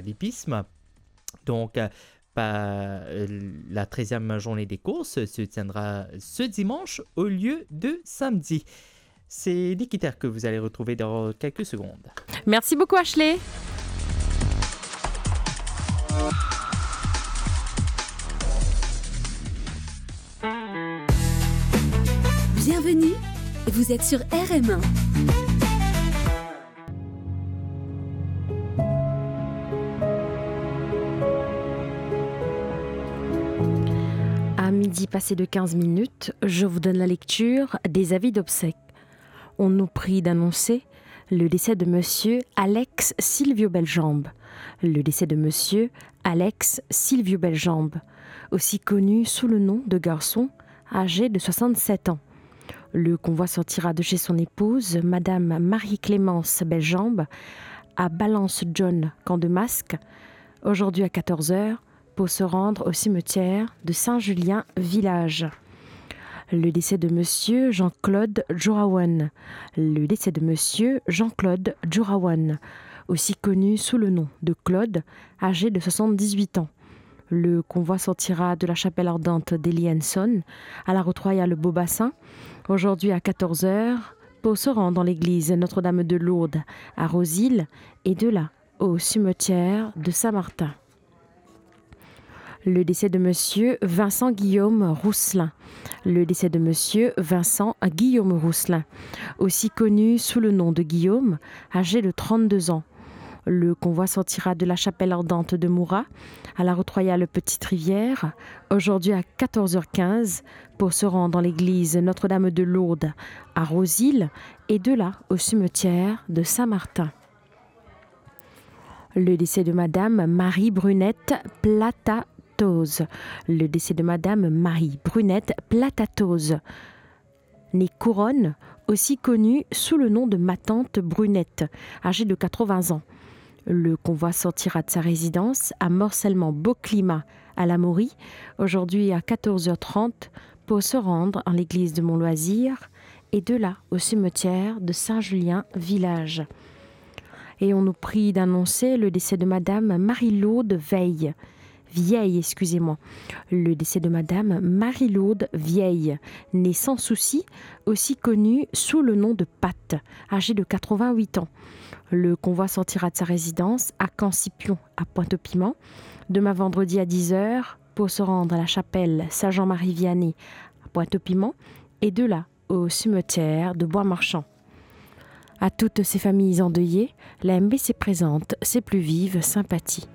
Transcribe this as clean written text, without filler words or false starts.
l'hippisme. Donc, la 13e journée des courses se tiendra ce dimanche au lieu de samedi. C'est l'équiterre que vous allez retrouver dans quelques secondes. Merci beaucoup, Ashley. Bienvenue, vous êtes sur RM1. À midi passé de 15 minutes, je vous donne la lecture des avis d'obsèques. On nous prie d'annoncer le décès de monsieur Alex Silvio Beljambe. Le décès de monsieur Alex Silvio Beljambe, aussi connu sous le nom de garçon, âgé de 67 ans. Le convoi sortira de chez son épouse, madame Marie-Clémence Beljambe, à Balance-John, Camp de Masque, aujourd'hui à 14h, pour se rendre au cimetière de Saint-Julien Village. Le décès de monsieur Jean-Claude Jorawan. Le décès de monsieur Jean-Claude Jorawan, aussi connu sous le nom de Claude, âgé de 78 ans. Le convoi sortira de la chapelle ardente d'Elienson à la route royale Beaubassin, aujourd'hui à 14h, pour se rendre dans l'église Notre-Dame de Lourdes à Rosil et de là au cimetière de Saint-Martin. Le décès de monsieur Vincent Guillaume Rousselin. Le décès de monsieur Vincent Guillaume Rousselin, aussi connu sous le nom de Guillaume, âgé de 32 ans. Le convoi sortira de la chapelle ardente de Moura à la route royale Petite Rivière, aujourd'hui à 14h15, pour se rendre dans l'église Notre-Dame de Lourdes à Rosil et de là au cimetière de Saint-Martin. Le décès de madame Marie Brunette Platatose. Le décès de madame Marie Brunette Platatose, née Couronne, aussi connue sous le nom de ma tante Brunette, âgée de 80 ans. Le convoi sortira de sa résidence à Morcellement-Beauclimat à la Maurie, aujourd'hui à 14h30, pour se rendre en l'église de Montloisir et de là au cimetière de Saint-Julien Village. Et on nous prie d'annoncer le décès de madame Marie-Laude Vieille. Le décès de madame Marie-Laude Vieille, née Sans Souci, aussi connue sous le nom de Pat, âgée de 88 ans. Le convoi sortira de sa résidence à Cancipion, à Pointe-au-Piment, demain vendredi à 10h, pour se rendre à la chapelle Saint-Jean-Marie-Vianney, à Pointe-au-Piment, et de là au cimetière de Bois-Marchand. À toutes ces familles endeuillées, la MBC présente ses plus vives sympathies.